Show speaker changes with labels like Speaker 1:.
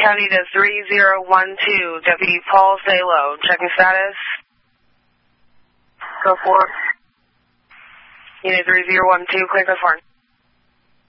Speaker 1: County to 3012. Deputy Paul Salo. Checking status.
Speaker 2: Go for it.
Speaker 1: Unit 3012, clear, go for it.